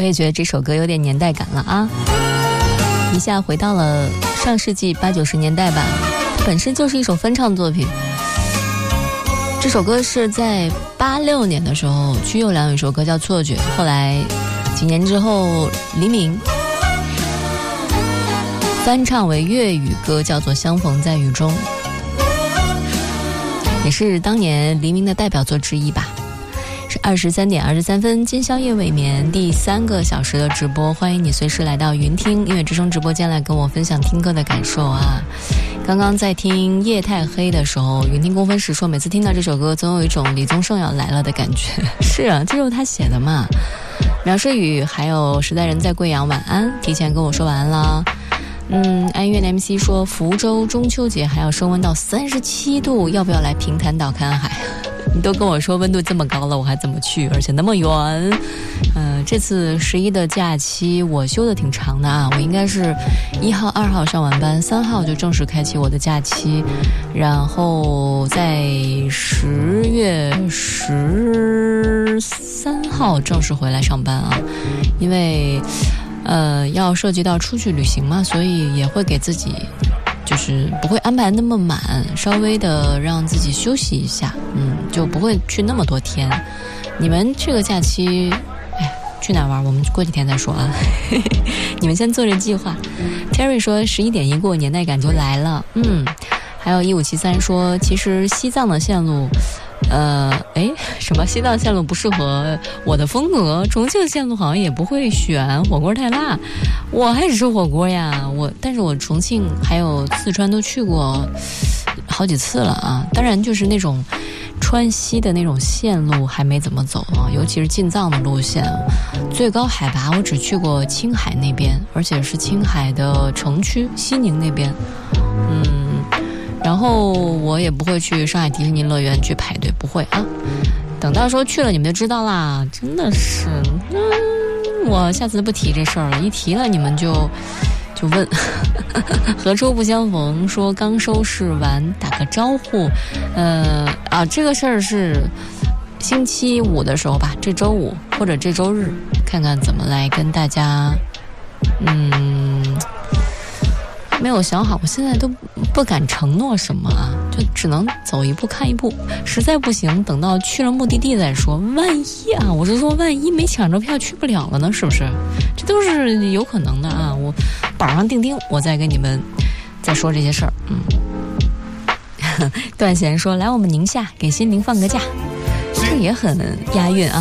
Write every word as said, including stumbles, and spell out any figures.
也觉得这首歌有点年代感了啊，一下回到了上世纪八九十年代吧。它本身就是一首翻唱作品。这首歌是在八六年的时候，曲友良有一首歌叫《错觉》，后来几年之后，黎明翻唱为粤语歌，叫做《相逢在雨中》，也是当年黎明的代表作之一吧。是二十三点二十三分，今宵夜未眠第三个小时的直播，欢迎你随时来到云听音乐之声直播间来跟我分享听歌的感受啊。刚刚在听夜太黑的时候，云听公分时说每次听到这首歌总有一种李宗盛要来了的感觉。是啊，这就是他写的嘛。苗诗雨还有时代人在贵阳晚安，提前跟我说完了。嗯，安岳 M C 说福州中秋节还要升温到三十七度，要不要来平潭岛看海？你都跟我说温度这么高了，我还怎么去？而且那么远。呃，这次十一的假期我休的挺长的啊，我应该是一号、二号上完班，三号就正式开启我的假期，然后在十月十三号正式回来上班啊，因为呃要涉及到出去旅行嘛，所以也会给自己。就是不会安排那么满，稍微的让自己休息一下，嗯，就不会去那么多天。你们这个假期，哎，去哪玩？我们过几天再说啊。你们先做着计划。Terry 说十一点一过，年代感就来了。嗯，还有一五七三说，其实西藏的线路。呃，哎，什么西藏线路不适合我的风格？重庆线路好像也不会选，火锅太辣，我还只吃火锅呀。我，但是我重庆还有四川都去过好几次了啊。当然，就是那种川西的那种线路还没怎么走啊，尤其是进藏的路线。最高海拔我只去过青海那边，而且是青海的城区西宁那边，嗯。然后我也不会去上海迪士尼乐园去排队，不会啊。等到时候去了你们就知道啦，真的是，嗯，我下次不提这事儿了，一提了你们就就问。何处不相逢说刚收拾完，打个招呼。呃啊，这个事儿是星期五的时候吧，这周五或者这周日，看看怎么来跟大家，嗯。没有想好，我现在都不敢承诺什么啊，就只能走一步看一步，实在不行等到去了目的地再说。万一啊，我是说万一没抢着票去不了了呢，是不是？这都是有可能的啊。我榜上钉钉，我再跟你们再说这些事儿。嗯，段贤说来我们宁夏给心灵放个假，这也很押韵啊。